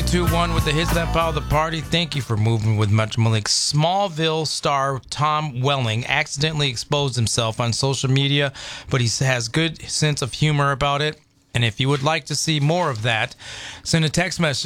921 with the hits that follow the party. Thank you for moving with Much Malik. Smallville star Tom Welling accidentally exposed himself on social media, but he has good sense of humor about it. And if you would like to see more of that, send a text message